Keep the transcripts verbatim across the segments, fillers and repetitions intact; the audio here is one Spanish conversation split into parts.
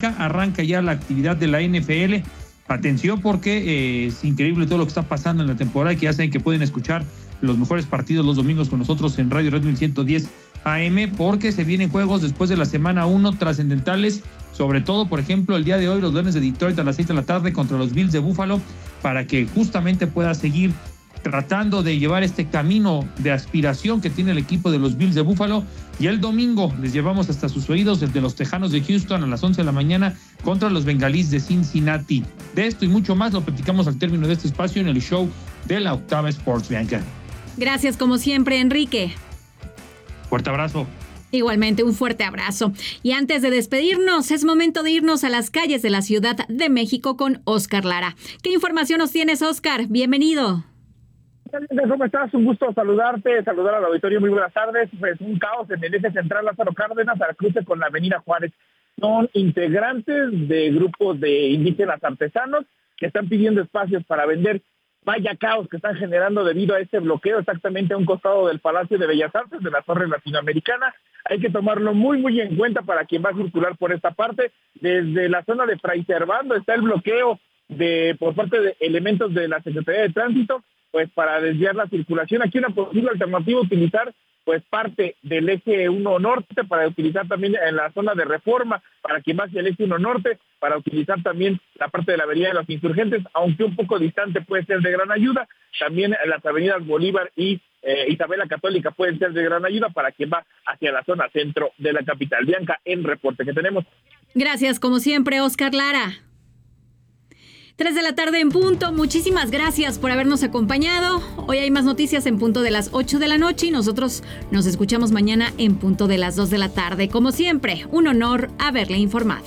Bianca, arranca ya la actividad de la N F L. Atención porque eh, es increíble todo lo que está pasando en la temporada, y que ya saben que pueden escuchar los mejores partidos los domingos con nosotros en Radio Red mil ciento diez A M, porque se vienen juegos después de la semana uno trascendentales, sobre todo, por ejemplo, el día de hoy los Leones de Detroit a las seis de la tarde contra los Bills de Buffalo, para que justamente pueda seguir tratando de llevar este camino de aspiración que tiene el equipo de los Bills de Buffalo. Y el domingo les llevamos hasta sus oídos el de los Tejanos de Houston a las once de la mañana contra los Bengalíes de Cincinnati. De esto y mucho más lo platicamos al término de este espacio en el show de la Octava Sports, Bianca. Gracias como siempre, Enrique. Fuerte abrazo. Igualmente, un fuerte abrazo. Y antes de despedirnos, es momento de irnos a las calles de la Ciudad de México con Oscar Lara. ¿Qué información nos tienes, Oscar? Bienvenido. ¿Cómo estás? Un gusto saludarte, saludar al auditorio. Muy buenas tardes. Pues un caos en el eje central Lázaro Cárdenas al cruce con la avenida Juárez. Son integrantes de grupos de indígenas artesanos que están pidiendo espacios para vender. Vaya caos que están generando debido a este bloqueo exactamente a un costado del Palacio de Bellas Artes, de la Torre Latinoamericana. Hay que tomarlo muy, muy en cuenta para quien va a circular por esta parte. Desde la zona de Fray Servando está el bloqueo de por parte de elementos de la Secretaría de Tránsito, pues para desviar la circulación. Aquí una posible alternativa, utilizar pues parte del eje uno norte, para utilizar también en la zona de Reforma, para quien va hacia el eje uno norte, para utilizar también la parte de la avenida de los Insurgentes, aunque un poco distante puede ser de gran ayuda. También las avenidas Bolívar y eh, Isabel la Católica pueden ser de gran ayuda para quien va hacia la zona centro de la capital. Bianca, en reporte que tenemos. Gracias, como siempre, Oscar Lara. Tres de la tarde en punto. Muchísimas gracias por habernos acompañado. Hoy hay más noticias en punto de las ocho de la noche y nosotros nos escuchamos mañana en punto de las dos de la tarde. Como siempre, un honor haberle informado.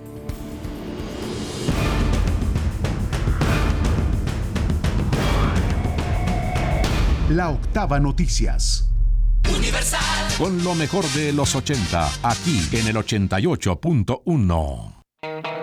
La Octava Noticias. Universal. Con lo mejor de los ochenta, aquí en el ochenta y ocho punto uno.